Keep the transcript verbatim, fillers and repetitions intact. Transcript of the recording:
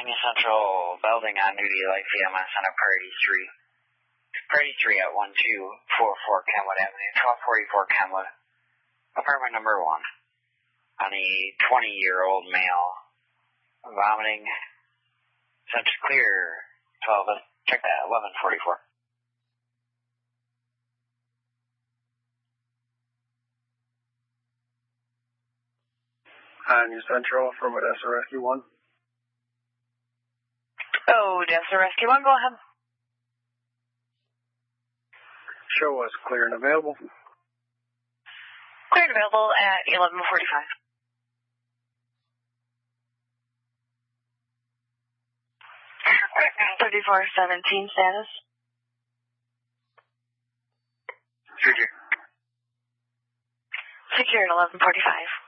Pioneer Central building on duty, like V M S on a Priority three. Priority three at one two four four Kenwood Avenue, twelve forty-four Kenwood. Apartment number one. On a twenty-year-old male. Vomiting. Sent to clear. twelve. Check that. eleven forty-four. Pioneer Central from Odessa Rescue one. Oh, Odessa Rescue one, go ahead. Show us clear and available. Clear and available at eleven forty-five. thirty-four seventeen status. Secure. Secure at eleven forty-five.